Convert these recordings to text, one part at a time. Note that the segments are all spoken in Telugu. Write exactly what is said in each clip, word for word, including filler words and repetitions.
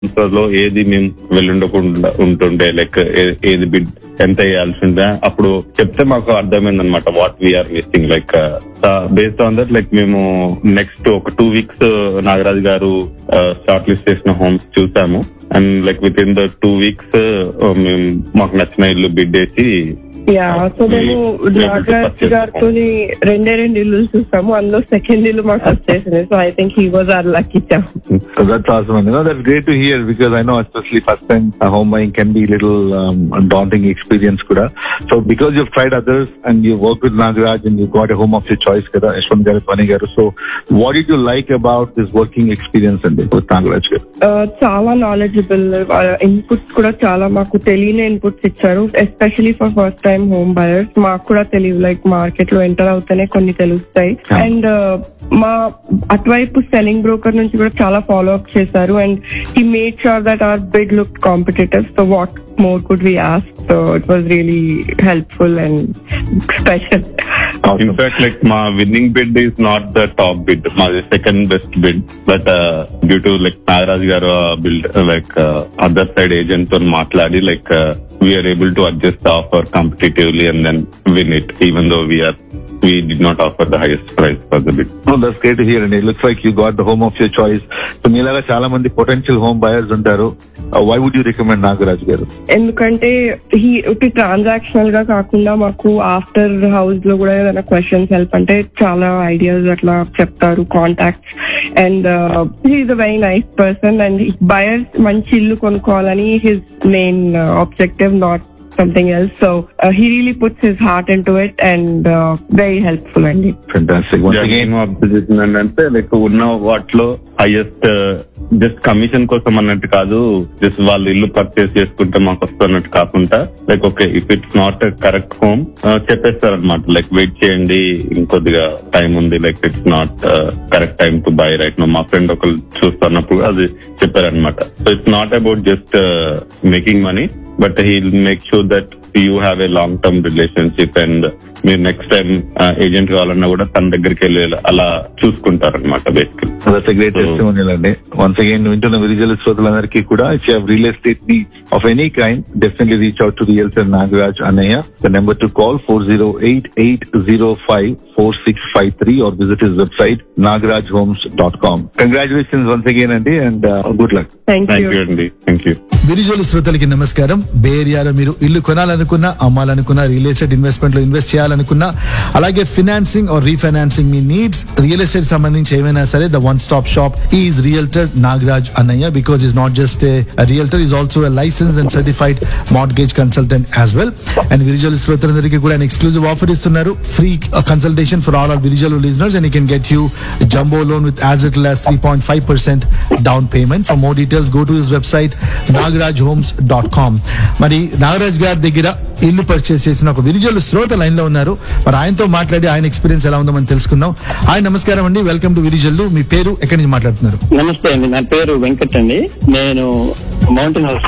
లో ఏది మేము వెళ్ళుండకుండా ఉంటుండే, లైక్ ఏది బిడ్ ఎంత వేయాల్సి ఉండే అప్పుడు చెప్తే మాకు అర్థమైంది అనమాట what we are missing. Like based on that like మేము నెక్స్ట్ ఒక టూ వీక్స్ నాగరాజ్ గారు షార్ట్ లిస్ట్ చేసిన హోమ్స్ చూసాము. And like with in the two weeks మేము మాకు నచ్చిన ఇల్లు బిడ్ వేసి యా సో మేము నాగరాజ్ గారితో రెండే రెండు ఇల్లు చూసాము, అందులో సెకండ్ ఇల్లు మాకు వచ్చేసింది. So I think he was are lucky charm. So that's awesome. You know, that's great to hear because I know especially first time uh, home buying can be a little um, daunting experience kuda. So because you've tried others and you worked with Nagaraj and you got a home of your choice kada, Yashwant garu, Pani garu. So what did you like about this working experience and with Nagaraj garu? చాలా నాలెడ్జబుల్ ఇన్పుట్స్ కూడా చాలా మాకు తెలియని ఇన్పుట్స్ ఇచ్చారు, especially for first time home buyers. మాకు కూడా తెలియదు, లైక్ మార్కెట్ లో ఎంటర్ అవుతేనే కొన్ని తెలుస్తాయి. అండ్ మా అటువైపు సెల్లింగ్ బ్రోకర్ నుంచి కూడా చాలా ఫాలో అప్ చేశారు. And he made sure that hour bid look competitive. So what more could we ask? So it was really helpful and special. In fact, like my winning bid is not the top bid, my second best bid. But uh, due to like Nagaraj garu uh, build uh, like uh, other side agent to matladi, like uh, we are able to adjust the offer competitively and then win it, even though we are we did not offer the highest price for the bid. Oh, that's great to hear. And it looks like you got the home of your choice. So meelaga chaala mandi potential home buyers untaru. Uh, why would you recommend Nagaraj garu? ఎందుకంటే హీ ఒకటి ట్రాన్సాక్షనల్ గా కాకుండా మాకు ఆఫ్టర్ హౌస్ లో కూడా ఏదైనా క్వశ్చన్స్ హెల్ప్ అంటే చాలా ఐడియాస్ అట్లా చెప్తారు, contacts. And he's a very nice person. And buyers మంచి ఇల్లు కొనుక్కోవాలని his main objective, not something else. So uh, he really puts his heart into it and uh, very helpful. And fantastic. Once yeah, again opposition అంటే లైక్ ఉన్న వాటిలో హైయెస్ట్ జస్ట్ కమిషన్ కోసం అన్నట్టు కాదు, జస్ట్ వాళ్ళు ఇల్లు పర్చేస్ చేసుకుంటే మాకు వస్తున్నట్టు కాకుండా like okay if it's not correct home చెప్పేస్తారు అనమాట. లైక్ వెయిట్ చేయండి, ఇంకొద్దిగా టైం ఉంది, like it's not correct time to buy right no. మా ఫ్రెండ్ ఒకరు చూస్తున్నప్పుడు అది చెప్పారనమాట. So it's not about just making money, but he'll make sure that you have a long term relationship and మీరు నెక్స్ట్ టైం ఏజెంట్ కావాలన్నా కూడా తన దగ్గరికి వెళ్ళి అలా చూసుకుంటారు అనమాట. బేసికల్ that's a great testimonial అండి. వన్స్ అగైన్ వింటున్న విరిజల శ్రోతలందరికీ కూడా if you have real estate needs of any kind definitely reach out to realtor Nagaraj అన్నయ్య. The number to call four zero eight eight zero five four six five three or visit his website nagaraj homes dot com. Congratulations once again అండి and uh, good luck. Thank you అండి. Thank you. విరిజోలు శ్రోతలకి నమస్కారం. బే ఏరియాలో మీరు ఇల్లు కొనాలనుకున్నా, అమ్మాలనుకున్నా, రియల్ ఎస్టేట్ ఇన్వెస్ట్మెంట్ లో ఇన్వెస్ట్ చేయాలనుకున్నా, అలాగే financing are refinancing me needs, real estate సంబంధించి ఏమైనా సరే the one stop shop is realtor Nagaraj అన్నయ్య. Because is not just a realtor, is also a licensed and certified mortgage consultant as well. And విరిజోలు శ్రోతలందరికీ కూడా ఆయన ఎక్స్క్లూజివ్ ఆఫర్ ఇస్తున్నారు, free consultation for all are విరిజోలు listeners and you can get you jumbo loan with as little as three point five percent down payment. For more details go to his website Nagaraj homes dot com. మరి నాగరాజ్ గారి దగ్గర ఇల్లు పర్చేస్ చేసిన ఒక విరిజోలు శ్రోత లైన్ లో ఉన్నారు. మరి ఆయనతో మాట్లాడి ఆయన ఎక్స్పీరియన్స్ ఎలా ఉందో మనం తెలుసుకుందాం. హాయ్, నమస్కారం అండి, వెల్కమ్ టు విరిజల్లు. మీ పేరు, ఎక్కడి నుంచి మాట్లాడుతున్నారు? నమస్తే అండి, నా పేరు వెంకట్ అండి. నేను mountain house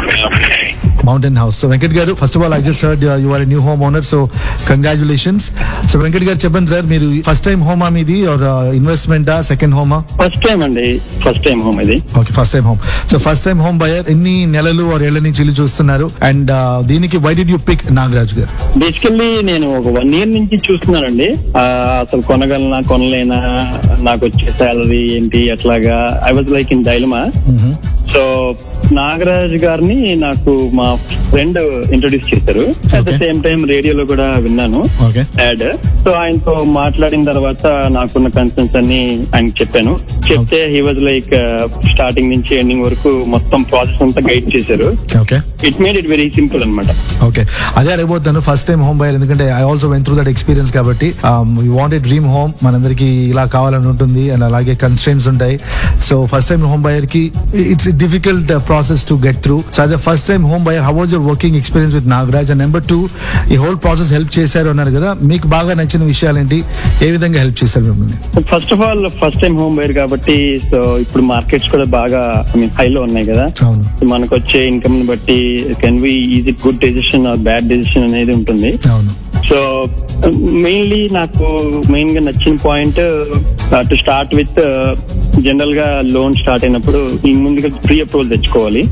mountain house. So Venkat గారు, first of all I just heard you are a new home owner, so congratulations. So Venkat గారు చెప్పండి సార్, మీరు ఫస్ట్ టైం హోమా మీది ఆర్ ఇన్వెస్ట్మెంటా, సెకండ్ హోమా? ఫస్ట్ టైం అండి, ఫస్ట్ టైం హోమ్ ఇది. Okay, first time home. So first time home buyer ఎన్ని నెలలు ఆర్ ఏళ్ల నుంచి ఇల్లు చూస్తున్నారు? అండ్ దీనికి why did you pick Nagaraj గారు? బేసికల్లీ నేను ఒక వన్ ఇయర్ నుంచి చూస్తున్నానండి. అసలు కొనగలనా కొనలేనా, నాకు వచ్చే సాలరీ ఏంటి, అట్లాగా I was like in dilemma. So Nagaraj గారిని నాకు మా ఫ్రెండ్ ఇంట్రొడ్యూస్ చేశారు. అట్ ద సేమ్ టైం రేడియోలో కూడా విన్నాను యాడ్. సో ఆయనతో మాట్లాడిన తర్వాత నాకున్న కన్సర్న్స్ అన్ని ఆయనకి చెప్పాను. చెప్తే హీ వాజ్ లైక్ స్టార్టింగ్ నుంచి ఎండింగ్ వరకు మొత్తం ప్రాసెస్ అంతా గైడ్ చేశారు. It made it very simple అనమాట. ఓకే, అదే అడగబోతాను, ఫస్ట్ టైం హోమ్ బయర్, ఎందుకంటే I also went through that experience కాబట్టి. You want a dream home, మనందరికి ఇలా కావాలని ఉంటుంది అండ్ అలాగే కన్స్ట్రెయిన్స్ ఉంటాయి. So first time home buyer కి it's difficult process to get through. So as a first time home buyer, how was your working experience with Nagaraj? And number two, ఈ హోల్ ప్రాసెస్ హెల్ప్ చేశారు అన్నారు కదా, మీకు బాగా నచ్చిన విషయాలు ఏంటి, ఏ విధంగా హెల్ప్ చేశారు మిమ్మల్ని? First of all first time home buyer కాబట్టి, సో ఇప్పుడు మార్కెట్స్ కూడా బాగా ఐ మీన్ హైలో ఉన్నాయి కదా. అవును, మనకు వచ్చే ఇన్కమ్ ని బట్టి can we is it good decision are bad decision అనేది ఉంటుంది. అవును. సో మెయిన్లీ నాకు మెయిన్ గా నచ్చిన point to start with general గా లోన్ స్టార్ట్ అయినప్పుడు ఈ ముందుగా ప్రీ అప్రూవల్ తెచ్చుకోవాలి.